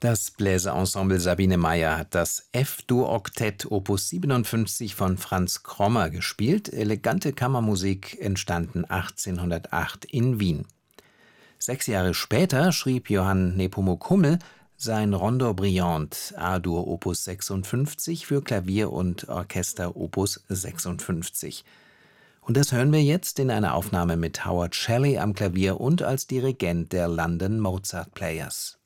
Das Bläserensemble Sabine Meyer hat das F-Dur-Oktett Opus 57 von Franz Krommer gespielt, elegante Kammermusik, entstanden 1808 in Wien. 6 Jahre später schrieb Johann Nepomuk Hummel sein Rondo Brillant A-Dur Opus 56 für Klavier und Orchester Opus 56. Und das hören wir jetzt in einer Aufnahme mit Howard Shelley am Klavier und als Dirigent der London Mozart Players.